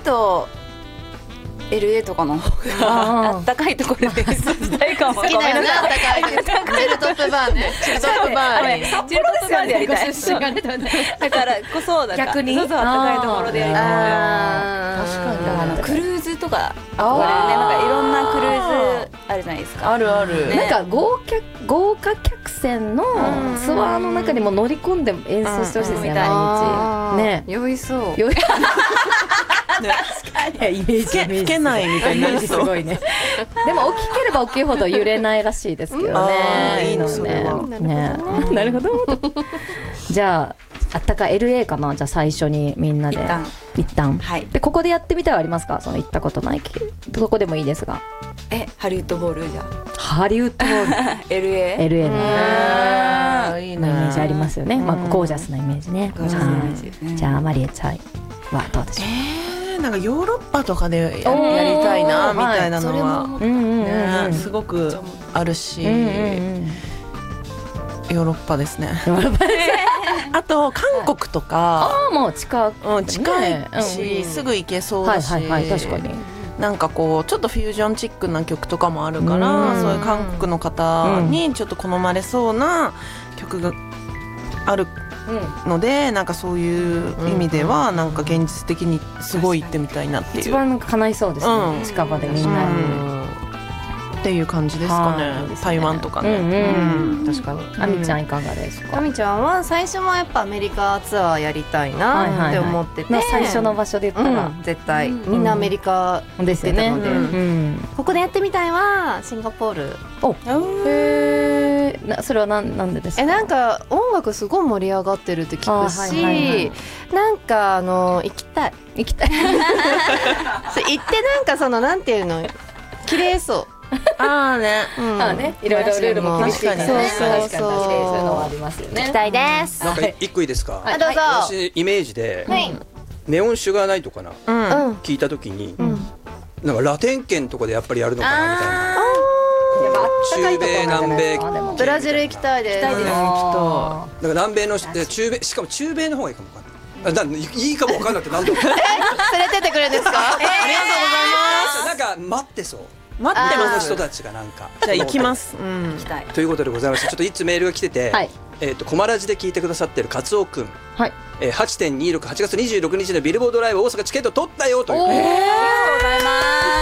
とLA とかの方があったかいところでしたいかも。 好きだよね、あったかいチルトップバーね。チルトップバーに札幌ですよね、やりたい。だからこそ逆にそうそう、あったかいところでやりたい。 確かにクルーズとかこれね、なんかいろんなクルーズあるじゃないですか。 あるある、 なんか豪華客船のツアーの中にも乗り込んで演奏してほしいですね、毎日ね。 酔いそう。 イメージ吹けないみたいになりそう。 すごいね。でも大きければ大きいほど揺れないらしいですけどね。 いいのね。 ね。 なるほど。じゃああったか LA かな。じゃあ最初にみんなで一旦。 はい。 でここでやってみたいはありますか。その行ったことないどこでもいいですが。 ハリウッドボールじゃ。 ハリウッドボール。 LA ね。 いいイメージありますよね。まあゴージャスなイメージね。じゃあマリエちゃんはどうでしょう。 なんかヨーロッパとかでやりたいなみたいなのはすごくあるし、ヨーロッパですね。あと韓国とかもう近いしすぐ行けそうだし、 確かになんかこうちょっとフュージョンチックな曲とかもあるから、そういう韓国の方にちょっと好まれそうな曲があるので、なんかそういう意味ではなんか現実的にすごい行ってみたいなっていう、 一番叶いそうですね、近場でみんなっていう感じですかね。台湾とかね。確かに。 あみちゃんいかがですか。 あみちゃんは最初はやっぱアメリカツアーやりたいなって思ってて、 最初の場所で言ったら絶対みんなアメリカですよね。 ここでやってみたいはシンガポール。 それはなんでですか。 なんか音楽すごい盛り上がってるって聞くし、なんか行きたい行ってなんかそのなんていうの綺麗そう。 ね、いろいろルールも厳しいからね。 そういうのはありますよね。 行きたいです。 なんか一個いいですか。 どうぞ。 私イメージでネオンシュガーナイトかな聞いたときに、なんかラテン圏とかでやっぱりやるのかなみたいな。中米南米ブラジル行きたいです。 だから南米の中米、しかも中米の方がいいかもわかんない。いいかもわかんなくて何度も。 連れてってくれるんですか。ありがとうございます。なんか待ってそう。待ってます人たちがなんか。 じゃあ行きます。 行きたい。 ということでございまして、ちょっと一つメールが来てて、コマラジで聞いてくださってるカツオくん、8.26 8月26日のビルボードライブ大阪チケット取ったよという。ありがとうございます。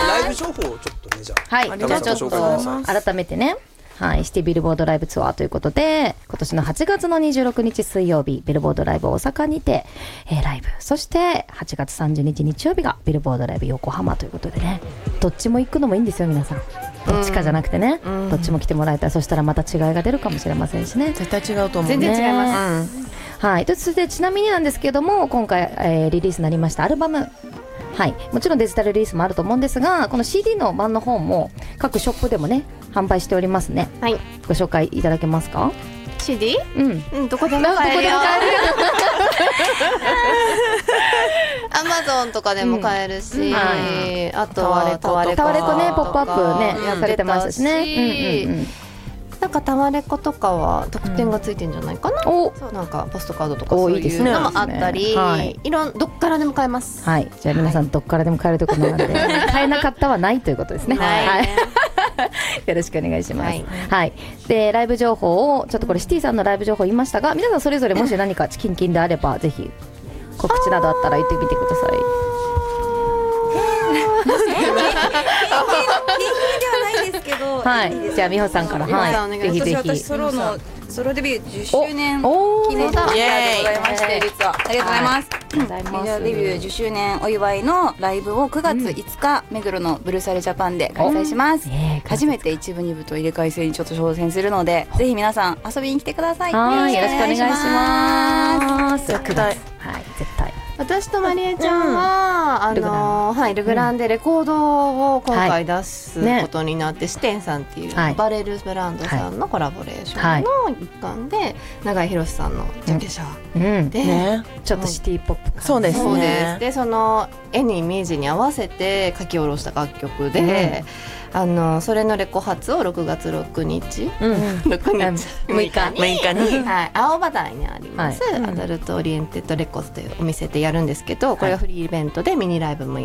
ライブ情報をちょっとね、じゃあちょっと改めてね。シティビルボードライブツアーということで、今年の8月の26日水曜日ビルボードライブ大阪にて、ライブ、そして8月30日日曜日がビルボードライブ横浜ということでね、どっちも行くのもいいんですよ皆さん。どっちかじゃなくてね、どっちも来てもらえたら、そしたらまた違いが出るかもしれませんしね。 絶対違うと思う。 全然違います。 そしてちなみになんですけども、今回、リリースになりましたアルバム、もちろんデジタルリリースもあると思うんですが、この CD の版の方も各ショップでもね販売しておりますね。ご紹介いただけますか。 CD？ どこでも買えるよ。Amazon とかでも買えるし、あとはタワレコね、ポップアップねされてましたしね。 なんかタワレコとかは特典がついてんじゃないかな。なんかポストカードとかそういうのもあったり、どっからでも買えます。 じゃあ皆さんどっからでも買えるところなんで、買えなかったはないということですね。よろしくお願いします。でライブ情報をちょっとこれシティさんのライブ情報言いましたが、皆さんそれぞれもし何かキンキンであればぜひ告知などあったら言ってみてください。じゃあ美穂さんから、ぜひぜひ。 私ソロデビュー10周年記念でございまして、実はありがとうございます。メジャーデビュー10周年お祝いのライブを9月5日目黒のブルーサルジャパンで開催します。初めて1部2部と入れ替え制にちょっと挑戦するので、ぜひ皆さん遊びに来てください。よろしくお願いします。 絶対。 私とまりえちゃんはルグランでレコードを今回出すことになって、シテンさんっていうバレルブランドさんのコラボレーションの一環で、永井博さんのジャケ写でちょっとシティポップ。 そうですね。 でその絵にイメージに合わせて書き下ろした楽曲で、それのレコ発を6月6日6日に青葉台にありますアダルトオリエンテッドレコスというお店でやるんですけど、これがフリーイベントでミニライブも